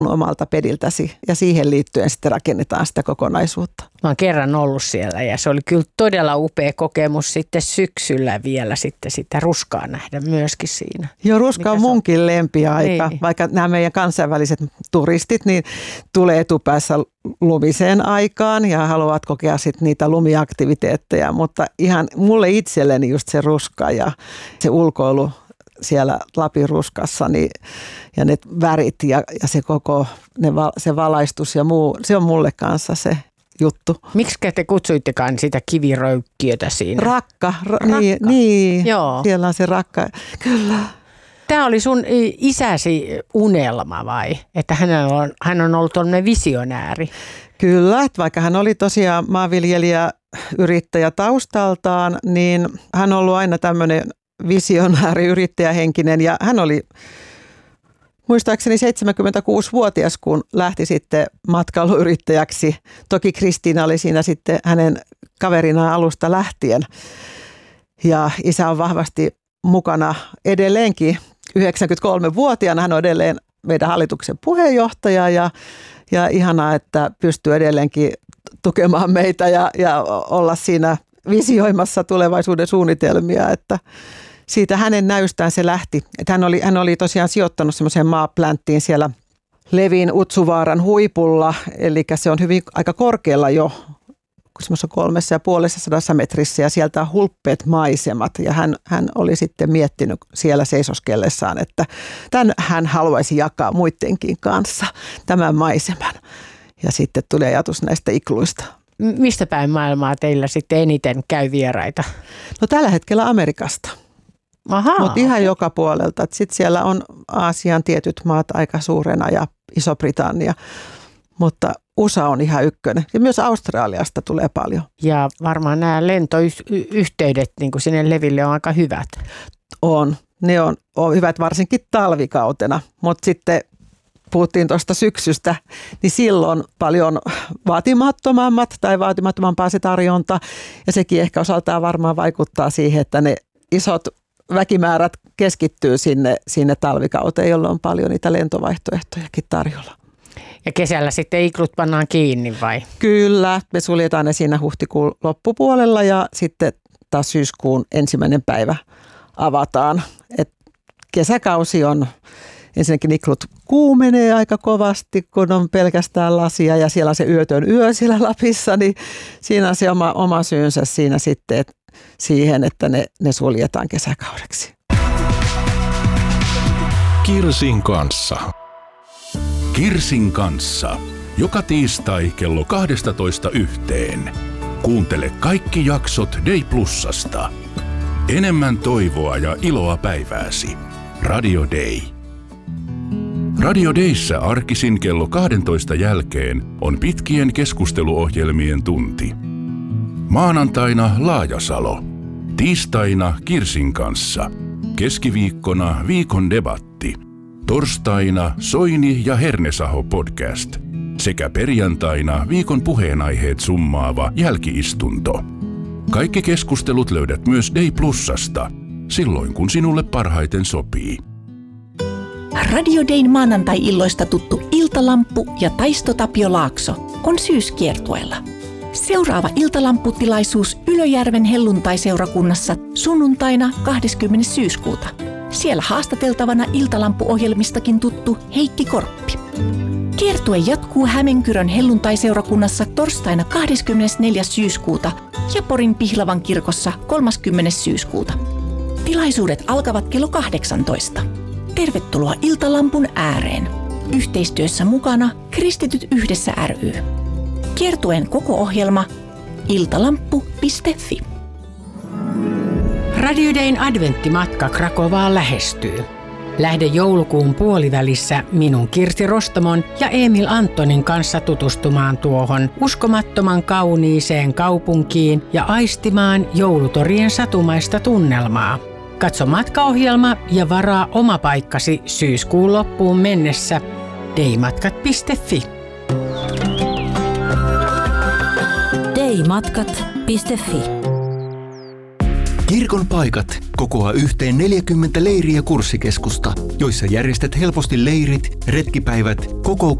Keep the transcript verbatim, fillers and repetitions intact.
omalta pediltäsi ja siihen liittyen sitten rakennetaan sitä kokonaisuutta. Mä oon kerran ollut siellä ja se oli kyllä todella upea kokemus sitten syksyllä vielä sitten sitä ruskaa nähdä myöskin siinä. Joo, ruska on munkin lempiaika, niin. Vaikka nämä meidän kansainväliset turistit niin tulee etupäässä lumiseen aikaan ja haluavat kokea sitten niitä lumiaktiviteetteja, mutta ihan mulle itselleni just se ruska ja se ulkoilu siellä Lapin ruskassa niin, ja ne värit ja, ja se koko ne, se valaistus ja muu, se on mulle kanssa se juttu. Miksi te kutsuittekaan sitä kiviröykkiötä siinä? Rakka, ra, rakka. Niin, niin. Joo. Siellä on se rakka, kyllä. Tämä oli sun isäsi unelma vai? Että hän on, hän on ollut tämmöinen visionääri. Kyllä, että vaikka hän oli tosiaan maanviljelijä, yrittäjä taustaltaan, niin hän on ollut aina tämmöinen visionääri, yrittäjähenkinen ja hän oli muistaakseni seitsemänkymmentäkuusivuotias, kun lähti sitten matkailuyrittäjäksi. Toki Kristiina oli siinä sitten hänen kaverinaan alusta lähtien ja isä on vahvasti mukana edelleenkin. yhdeksänkymmentäkolmevuotiaana hän on edelleen meidän hallituksen puheenjohtaja ja, ja ihanaa, että pystyy edelleenkin tukemaan meitä ja, ja olla siinä visioimassa tulevaisuuden suunnitelmia, että siitä hänen näystään se lähti. Että hän, oli, hän oli tosiaan sijoittanut semmoiseen maaplänttiin siellä Levin Utsuvaaran huipulla, eli se on hyvin aika korkealla jo, semmoisessa kolmessa ja puolessa sadassa metrissä ja sieltä on hulppeat maisemat ja hän, hän oli sitten miettinyt siellä seisoskellessaan, että tämän hän haluaisi jakaa muidenkin kanssa tämän maiseman ja sitten tuli ajatus näistä ikluista. Mistä päin maailmaa teillä sitten eniten käy vieraita? No tällä hetkellä Amerikasta. Mutta ihan joka puolelta. Sitten siellä on Aasian tietyt maat aika suurena ja Iso-Britannia, mutta U S A on ihan ykkönen. Ja myös Australiasta tulee paljon. Ja varmaan nämä lentoyhteydet niin kuin sinne Leville on aika hyvät. On. Ne on, on hyvät varsinkin talvikautena, mutta sitten puhuttiin tuosta syksystä, niin silloin paljon vaatimattomammat tai vaatimattomampaa se tarjonta. Ja sekin ehkä osaltaan varmaan vaikuttaa siihen, että ne isot väkimäärät keskittyy sinne, sinne talvikauteen, jolloin on paljon niitä lentovaihtoehtojakin tarjolla. Ja kesällä sitten iklut pannaan kiinni vai? Kyllä, me suljetaan ne siinä huhtikuun loppupuolella ja sitten taas syyskuun ensimmäinen päivä avataan. Et kesäkausi on, ensinnäkin iklut kuumenee aika kovasti, kun on pelkästään lasia ja siellä on se yötön yö siellä Lapissa, niin siinä on se oma, oma syynsä siinä sitten, että siihen, että ne, ne suljetaan kesäkaudeksi. Kirsin kanssa. Kirsin kanssa. Joka tiistai kello kaksitoista yhteen. Kuuntele kaikki jaksot Day Plusasta. Enemmän toivoa ja iloa päivääsi. Radio Day. Radio Dayssä arkisin kello kaksitoista jälkeen on pitkien keskusteluohjelmien tunti. Maanantaina Laajasalo. Tiistaina Kirsin kanssa. Keskiviikkona viikon debatti. Torstaina Soini ja Hernesaho podcast. Sekä perjantaina viikon puheenaiheet summaava jälkiistunto. Kaikki keskustelut löydät myös Day Plusasta, silloin kun sinulle parhaiten sopii. Radio Dayn maanantai-illoista tuttu Iltalamppu ja Taisto Tapio Laakso on syyskiertueella. Seuraava iltalamputilaisuus Ylöjärven helluntaiseurakunnassa sunnuntaina kahdeskymmenes syyskuuta. Siellä haastateltavana Iltalampu-ohjelmistakin tuttu Heikki Korppi. Kiertue jatkuu Hämeenkyrön helluntaiseurakunnassa torstaina kahdeskymmenesneljäs syyskuuta ja Porin Pihlavan kirkossa kolmaskymmenes syyskuuta. Tilaisuudet alkavat kello kahdeksantoista. Tervetuloa Iltalampun ääreen. Yhteistyössä mukana Kristityt yhdessä ry. Kiertueen koko ohjelma iltalamppu piste fi. Radio Dayn adventtimatka Krakovaan lähestyy. Lähde joulukuun puolivälissä minun Kirsi Rostamon ja Emil Antonin kanssa tutustumaan tuohon uskomattoman kauniiseen kaupunkiin ja aistimaan joulutorien satumaista tunnelmaa. Katso matkaohjelma ja varaa oma paikkasi syyskuun loppuun mennessä daymatkat piste fi. daymatkat piste fi. Kirkon paikat kokoaa yhteen neljäkymmentä leiri- ja kurssikeskusta, joissa järjestät helposti leirit, retkipäivät, kokoukset